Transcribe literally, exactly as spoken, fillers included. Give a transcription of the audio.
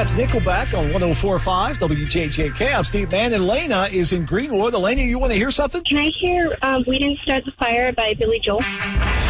That's Nickelback on one oh four point five W J J K. I'm Steve Mann, and Elena is in Greenwood. Elena, you want to hear something? Can I hear um, We Didn't Start the Fire by Billy Joel?